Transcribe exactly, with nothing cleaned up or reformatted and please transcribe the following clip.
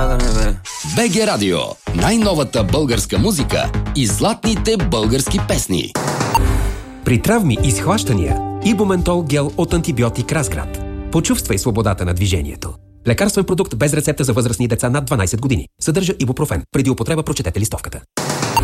страдаме, бе. БГ Радио. Най-новата българска музика и златните български песни. При травми и схващания Ибументол гел от антибиотик Разград. Почувствай свободата на движението. Лекарствен продукт без рецепта за възрастни деца над дванайсет години. Съдържа ибупрофен. Преди употреба прочетете листовката.